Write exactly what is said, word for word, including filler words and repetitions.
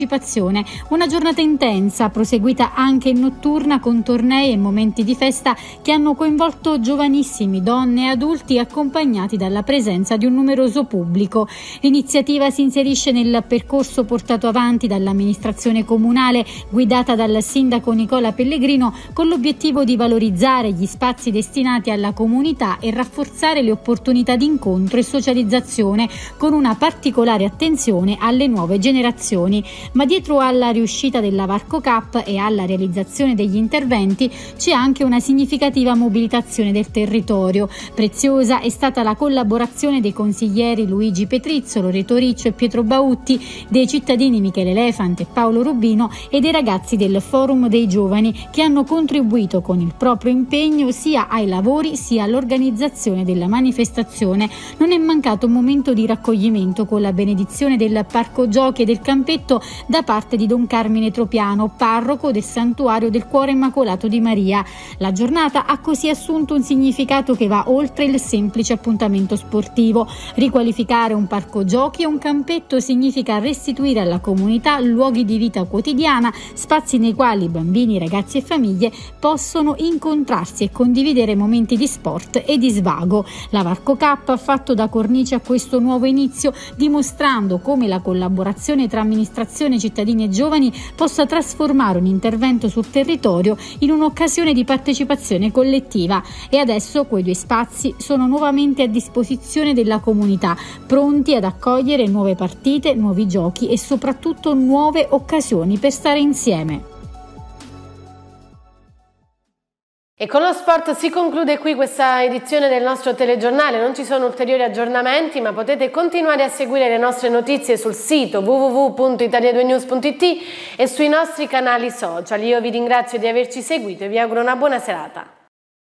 partecipazione. Una giornata intensa, proseguita anche in notturna con tornei e momenti di festa che hanno coinvolto giovanissimi, donne e adulti accompagnati dalla presenza di un numeroso pubblico. L'iniziativa si inserisce nel percorso portato avanti dall'amministrazione comunale guidata dal sindaco Nicola Pellegrino con l'obiettivo di valorizzare gli spazi destinati alla comunità e rafforzare le opportunità di incontro e socializzazione con una particolare attenzione alle nuove generazioni. Ma dietro alla riuscita della Varco Cup e alla realizzazione degli interventi c'è anche una significativa mobilitazione del territorio. Preziosa è stata la collaborazione dei consiglieri Luigi Petrizzo, Loreto Riccio e Pietro Bautti, dei cittadini Michele Elefant e Paolo Rubino e dei ragazzi del Forum dei Giovani che hanno contribuito con il proprio impegno sia ai lavori sia all'organizzazione della manifestazione. Non è mancato un momento di raccoglimento con la benedizione del parco giochi e del campetto da parte di Don Carmine Tropiano, parroco del Santuario del Cuore Immacolato di Maria. La giornata ha così assunto un significato che va oltre il semplice appuntamento sportivo. Riqualificare un parco giochi e un campetto significa restituire alla comunità luoghi di vita quotidiana, spazi nei quali bambini, ragazzi e famiglie possono incontrarsi e condividere momenti di sport e di svago. La Varco Cup ha fatto da cornice a questo nuovo inizio, dimostrando come la collaborazione tra amministrazione, cittadini e giovani possa trasformare un intervento sul territorio in un'occasione di partecipazione collettiva. E adesso quei due spazi sono nuovamente a disposizione della comunità, pronti ad accogliere nuove partite, nuovi giochi e soprattutto nuove occasioni per stare insieme. E con lo sport si conclude qui questa edizione del nostro telegiornale. Non ci sono ulteriori aggiornamenti, ma potete continuare a seguire le nostre notizie sul sito w w w punto italia due news punto it e sui nostri canali social. Io vi ringrazio di averci seguito e vi auguro una buona serata.